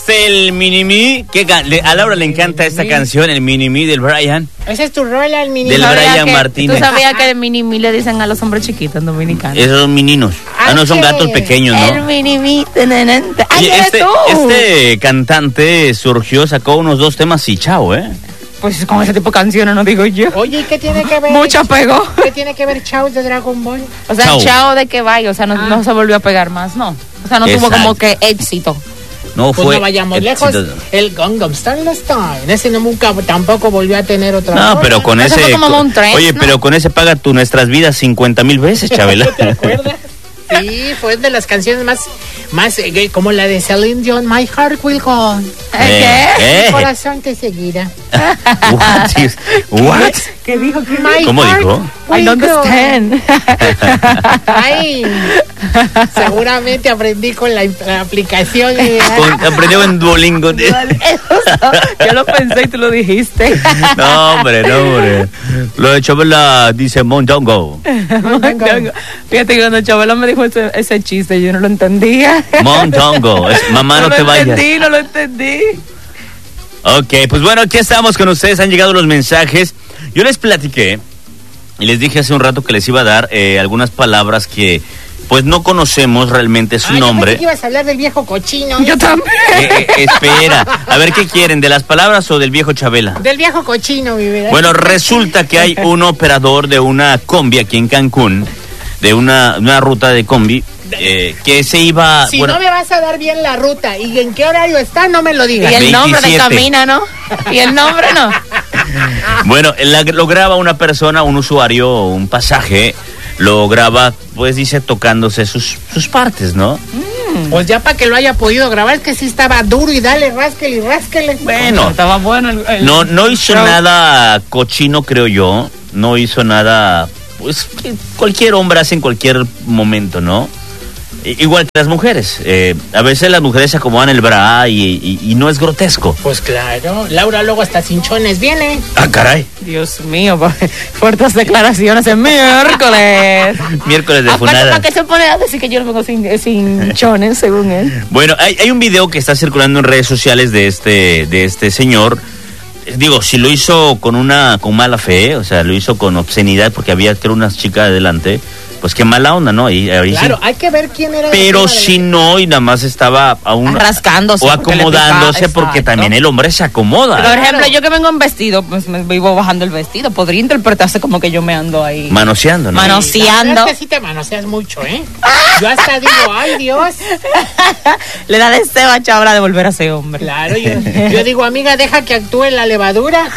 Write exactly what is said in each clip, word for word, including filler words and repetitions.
el Mini-Me. Que le, a Laura le encanta esta canción, el Mini-Me del Brian. Esa es tu rola, el Mini-Me. Del Brian que, Martínez. ¿Tú sabías que el Mini-Me le dicen a los hombres chiquitos en dominicano? Esos son meninos. Ah, no, son gatos pequeños, ¿no? El Mini-Me. ¡Ay, Oye, eres este, tú! este cantante surgió, sacó unos dos temas y chao, ¿eh? Pues con ese tipo de canciones, no digo yo. Oye, ¿y qué tiene que ver? Mucho pegó. ¿Qué tiene que ver Chao de Dragon Ball? O sea, Chao. chao de que vaya, o sea, no, Ah. no se volvió a pegar más, no. O sea, no tuvo Exacto. como que éxito. No Pues fue. no vayamos éxito. lejos. El Gangnam Style Style. Ese no, nunca tampoco volvió a tener otra No, rola. pero con Eso ese. fue como un trend, Oye, ¿no? pero con ese paga tú nuestras vidas cincuenta mil veces, Chabela. ¿Te acuerdas? Sí, fue de las canciones más, más eh, como la de Celine Dion, My Heart Will Go On. ¿Qué? Eh, Mi corazón te seguirá. What? is- What? ¿Qué dijo? My ¿Cómo heart dijo? I will don't go on. understand. Ay, seguramente aprendí con la, la aplicación. eh. Con- aprendió en Duolingo. Yo lo pensé y tú lo dijiste. No, hombre, no, hombre. Lo de Chabela dice Mondongo. Fíjate que cuando Chabela me dijo ese, ese chiste, yo no lo entendía. Mondongo. Es, mamá, no, no te lo vayas. entendí, no lo entendí. Ok, pues bueno, aquí estamos con ustedes. Han llegado los mensajes. Yo les platiqué y les dije hace un rato que les iba a dar eh, algunas palabras que pues no conocemos realmente su Ah, yo nombre. pensé que ibas a hablar del viejo cochino. Yo también. Eh, eh, espera, a ver qué quieren, de las palabras o del viejo Chabela. Del viejo cochino, mi vida. Bueno, resulta que hay un operador de una combi aquí en Cancún, de una, una ruta de combi, eh, que se iba... Si bueno, no me vas a dar bien la ruta y en qué horario está, no me lo digas. Y el nombre de veintisiete. Camina, ¿no? Y el nombre no. bueno, la- lo graba una persona, un usuario, un pasaje, lo graba, pues dice, tocándose sus, sus partes, ¿no? Pues ya para que lo haya podido grabar, es que sí estaba duro y dale, rásquele y rásquele. Bueno, Estaba bueno el, el- no, no hizo Pero- nada cochino, creo yo, no hizo nada, pues que cualquier hombre hace en cualquier momento, ¿no? I- Igual que las mujeres, eh, a veces las mujeres se acomodan el bra y, y- y no es grotesco. Pues claro, Laura luego hasta cinchones viene. Ah, caray, Dios mío, fuertes declaraciones el miércoles. miércoles de Aparte, funada. ¿para qué se pone a decir que yo no vengo sin, sin chones, según él? Bueno, hay, hay un video que está circulando en redes sociales de este, de este señor. Eh, Digo, si lo hizo con una, con mala fe, o sea, lo hizo con obscenidad porque había, creo, unas chicas adelante, pues qué mala onda, ¿no? Ahí, ahí sí. Claro, hay que ver quién era. Pero la si no, y nada más estaba aún Rascándose o porque le acomodándose, picaba, porque exacto. también el hombre se acomoda. Por ejemplo, yo que vengo en vestido, pues me vivo bajando el vestido. Podría interpretarse como que yo me ando ahí Manoseando, ¿no? Mano- La verdad manoseando. es que sí te manoseas mucho, ¿eh? Yo hasta digo, ay Dios. Le da deseo a Chabla de volver a ser hombre. Claro, yo, yo digo, amiga, deja que actúe la levadura.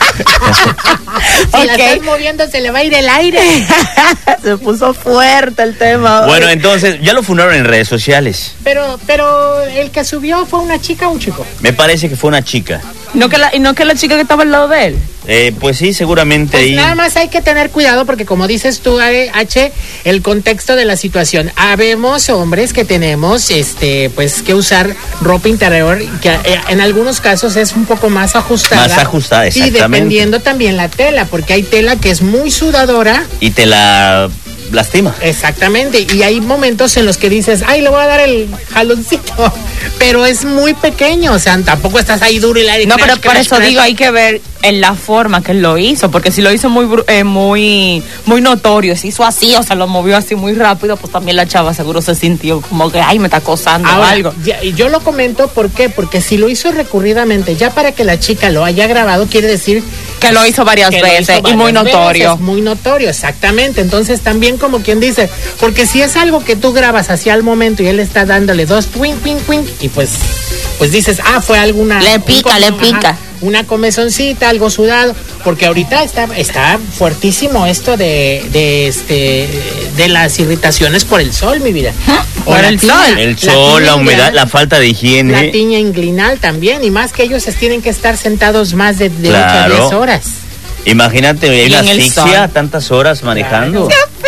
Si la Ok. estás moviendo, se le va a ir el aire. Se puso fuerte el tema. Bueno, entonces, ya lo fundaron en redes sociales. Pero, pero el que subió fue una chica o un chico. Me parece que fue una chica. ¿No que la, y no que la chica que estaba al lado de él? Eh, pues sí, seguramente Pues ahí. nada más hay que tener cuidado porque como dices tú, eh, H, el contexto de la situación. Habemos hombres que tenemos, este, pues que usar ropa interior que eh, en algunos casos es un poco más ajustada. Más ajustada, Y exactamente. dependiendo también la tela, porque hay tela que es muy sudadora. Y te la lastima. Exactamente, y hay momentos en los que dices, ay, le voy a dar el jaloncito, pero es muy pequeño, o sea, tampoco estás ahí duro y la No, pero por eso digo, hay que ver en la forma que él lo hizo, porque si lo hizo muy bru- eh, muy muy notorio, si hizo así, o sea, lo movió así muy rápido, pues también la chava seguro se sintió como que, ay, me está acosando o Ahora, algo. ya- y yo lo comento, ¿por qué? Porque si lo hizo recurridamente, ya para que la chica lo haya grabado, quiere decir Que lo hizo varias que lo veces hizo y muy varias notorio. veces, muy notorio, exactamente. Entonces también como quien dice, porque si es algo que tú grabas hacia el momento y él está dándole dos twink, twink, twink, y pues, pues dices, ah, fue alguna... Le un pica, come- le ajá, pica. una comezoncita, algo sudado, porque ahorita está, está fuertísimo esto de, de este de las irritaciones por el sol, mi vida. O Por la el tiña, sol. El la sol, la tiña humedad, inguinal, la falta de higiene. la tiña inguinal también, y más que ellos se tienen que estar sentados más de, de ocho a Claro. diez horas. Imagínate, hay Y una en el asfixia, sol. tantas horas manejando.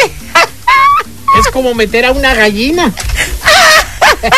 Es como meter a una gallina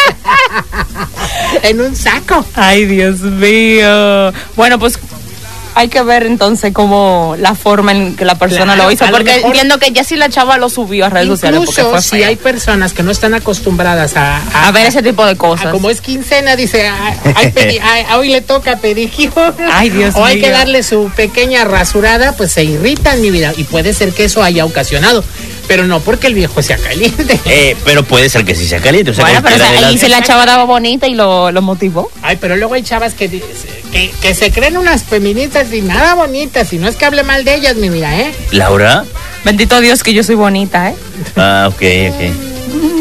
en un saco. Ay, Dios mío. Bueno, pues Hay que ver entonces cómo la forma en que la persona Claro, lo hizo, a lo porque mejor- entiendo que ya si la chava lo subió a redes sociales porque Incluso fue si feo. hay personas que no están acostumbradas a, a ver ese tipo de a- cosas. como es quincena, dice, "Ay, ay, pedi- ay, hoy le toca pedicure. Ay, Dios o hay mío. que darle su pequeña rasurada, pues se irritan, mi vida. Y puede ser que eso haya ocasionado. Pero no porque el viejo sea caliente. Eh, pero puede ser que sí sea caliente. O sea, Bueno, pero o cualquiera sea, de ahí las- se la chava daba bonita y lo, lo motivó. Ay, pero luego hay chavas que, que, que se creen unas feministas y nada bonitas. Y no es que hable mal de ellas, mi vida, ¿eh? ¿Laura? Bendito Dios que yo soy bonita, ¿eh? Ah, ok, ok.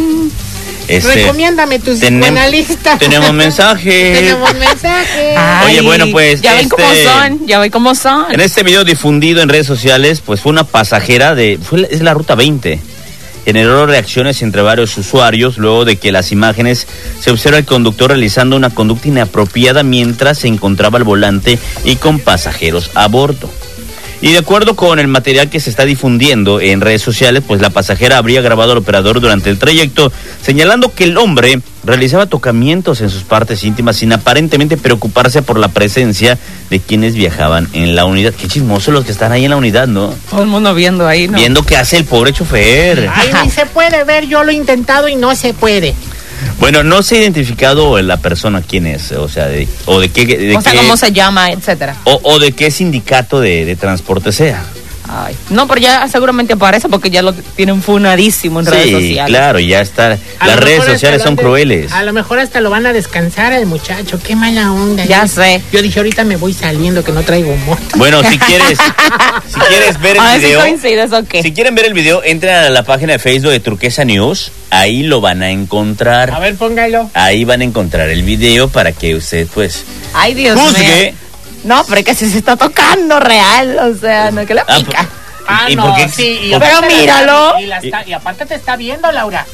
Este, Recomiéndame tu tenem- psicoanalista. tenemos mensajes. Tenemos mensajes. Oye, bueno, pues, Ya ven este- cómo son, ya ven cómo son. En este video difundido en redes sociales, pues fue una pasajera de... Fue, la- es la ruta veinte. Generó reacciones entre varios usuarios luego de que las imágenes se observa el conductor realizando una conducta inapropiada mientras se encontraba al volante y con pasajeros a bordo. Y de acuerdo con el material que se está difundiendo en redes sociales, pues la pasajera habría grabado al operador durante el trayecto, señalando que el hombre realizaba tocamientos en sus partes íntimas sin aparentemente preocuparse por la presencia de quienes viajaban en la unidad. Qué chismosos los que están ahí en la unidad, ¿no? Todo el mundo viendo ahí, ¿no? Viendo qué hace el pobre chofer. Ay, ni se puede ver, yo lo he intentado y no se puede. Bueno, no se ha identificado la persona quién es, o sea, de, o de qué... De o sea, qué, cómo se llama, etcétera. o, o de qué sindicato de, de transporte sea. Ay. No, pero ya seguramente aparece porque ya lo tienen funadísimo en redes Sí, sociales. claro, ya está. A Las lo redes mejor hasta sociales lo son han de- crueles. A lo mejor hasta lo van a descansar al muchacho. Qué mala onda. Ya Yo- sé. Yo dije, ahorita me voy saliendo que no traigo moto. Bueno, si quieres, si quieres ver A el ver si video, coincides o qué. si quieren ver el video, entren a la página de Facebook de Turquesa News, ahí lo van a encontrar. A ver, póngalo. Ahí van a encontrar el video para que usted, pues, Ay, Dios juzgue. mío. No, pero es que si se está tocando real, o sea, no que le Ah, pica. Ah, ¿Y no, por qué? sí. Y Pero aparte la míralo. está- Y, la está- y aparte te está viendo, Laura.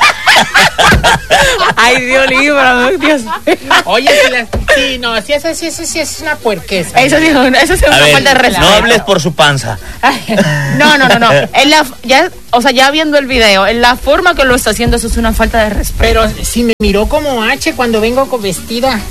Ay, Dios líbrame, Dios mío. Oye, si la, sí, no, sí, eso sí, eso sí es una puerquesa. Eso sí, eso sí es A una ver, falta de respeto. no hables por su panza. Ay, No, no, no, no. En la, ya, o sea, ya viendo el video, en la forma que lo está haciendo, eso es una falta de respeto. Pero si me miró como H cuando vengo con vestida.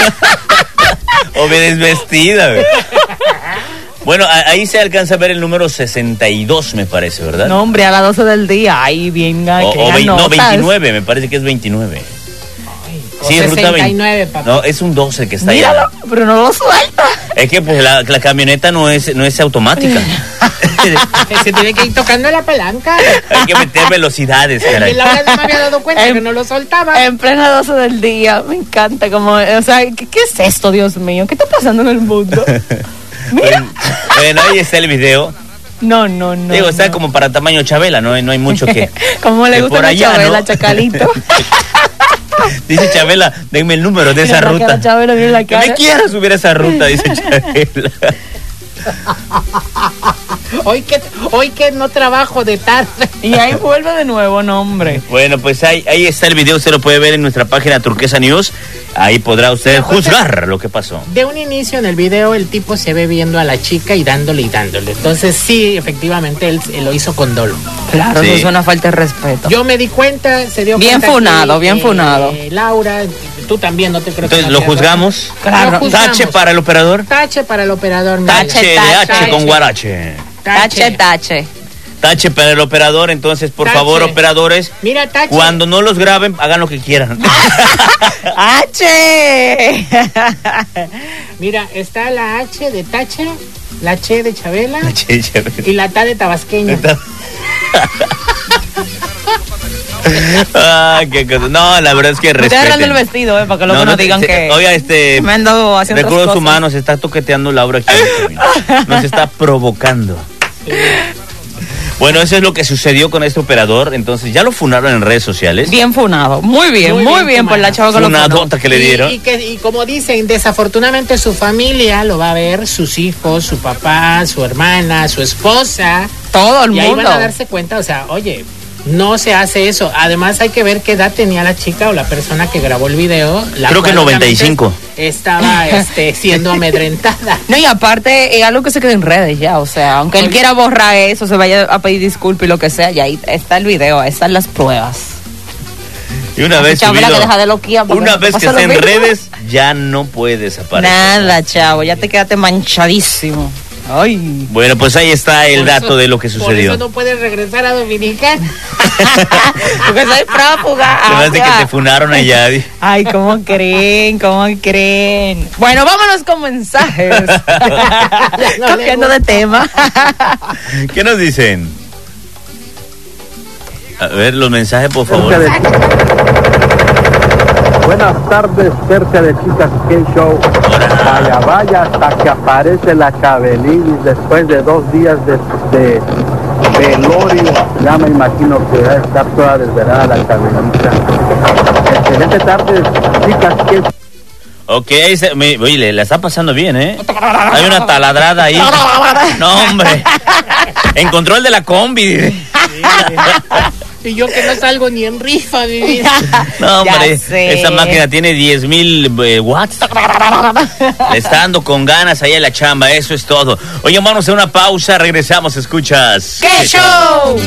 O me desvestida, güey. Bueno, a- ahí se alcanza a ver el número sesenta y dos, me parece, ¿verdad? No, hombre, a las doce del día, ahí venga, O, que o vein- no, anotas. veintinueve, me parece que es veintinueve. O Sí, ruta sesenta y nueve, veinte. papá. No, es un doce que está ahí. Míralo, pero no lo suelta. Es que pues la, la camioneta no es, no es automática. Que se tiene que ir tocando la palanca. Hay que meter velocidades, Y caray. Laura no me había dado cuenta Em- que no lo soltaba. En plena doce del día, me encanta, como, o sea, ¿qué, qué es esto, Dios mío? ¿Qué está pasando en el mundo? Mira. Bueno, ahí está el video. No, no, no. Digo, está no. como para tamaño Chabela, no, no hay mucho que... Como le que gusta por la allá, Chabela, ¿no? Chacalito. Dice Chabela, denme el número de esa Mira la ruta. cara, Chabela, mira la Que cara. me quiera subir a esa ruta, dice Chabela. Hoy que, hoy que no trabajo de tarde. Y ahí vuelve de nuevo, no, hombre. Bueno, pues ahí, ahí está el video, usted lo puede ver en nuestra página Turquesa News. Ahí podrá usted Pero, pues, juzgar lo que pasó. De un inicio en el video el tipo se ve viendo a la chica y dándole y dándole. Entonces sí, efectivamente él, él lo hizo con dolo. Claro, Sí. eso es una falta de respeto. Yo me di cuenta, se dio Bien cuenta. funado, aquí, bien eh, funado. Laura, tú también no te creo que Entonces, no ¿lo te acuerdas. juzgamos? Claro. Lo juzgamos. Tache para el operador. Tache para el operador. mira. Tache, Tache de H tache. con guarache. Tache, tache. Tache para el operador, entonces, por Tache. favor, operadores, Mira, Tache. cuando no los graben, hagan lo que quieran. ¡H! Mira, está la H de Tache, la Che de Chabela Tache, Chabela. y la Ta de Tabasqueña. Ah, qué cosa. No, la verdad es que Me estoy agarrando el respeten. vestido, eh, para que luego no, te- digan se- que Oiga, este... me ando haciendo otras Recursos cosas. Humanos está toqueteando Laura aquí. Nos está provocando. Bueno, eso es lo que sucedió con este operador. Entonces, ya lo funaron en redes sociales. Bien funado, muy bien, Muy muy, bien bien, por la chava que lo funó. Funadota que le Y- dieron. Y, que, y como dicen, desafortunadamente su familia lo va a ver, sus hijos, su papá, su hermana, su esposa. Todo el Y ahí mundo. van a darse cuenta, o sea, oye, no se hace eso. Además hay que ver qué edad tenía la chica o la persona que grabó el video. La Creo que cual, noventa y obviamente, cinco. Estaba este, siendo amedrentada. No, y aparte es algo que se queda en redes ya, o sea, aunque él Oye. quiera borrar eso, se vaya a pedir disculpas y lo que sea, ya ahí está el video, ahí están las pruebas. Y una vez Chavo, subido, que deja de loquía, una no vez que está en redes, ya no puedes aparecer. Nada, chavo, ya te quedaste manchadísimo. Ay. Bueno, pues ahí está el Por dato eso- de lo que sucedió. Por eso no puedes regresar a Dominicana. Porque soy prófuga. Se me hace que Ah, te funaron allá. Ay, ¿cómo creen? ¿Cómo creen? Bueno, vámonos con mensajes. No le Cambiando de gusta. tema. ¿Qué nos dicen? A ver, los mensajes, por favor. Cerca de- Buenas tardes, cerca de Chicas K Show. Vaya, vaya, hasta que aparece la Chabelinis después de dos días de, de velorio. Ya me imagino que va a estar toda desvelada la Chabelita. Excelente tarde, Chicas K Show. Ok, ahí se- me- oye, le la está pasando bien, ¿eh? Hay una taladrada ahí. No, hombre. Encontró el de la combi. Y yo que no salgo ni en rifa, mi vida. No, hombre, Ya sé. esa máquina tiene diez mil eh, watts. Le está dando con ganas ahí a la chamba, eso es todo. Oye, vamos a una pausa, regresamos, escuchas. ¡Qué show!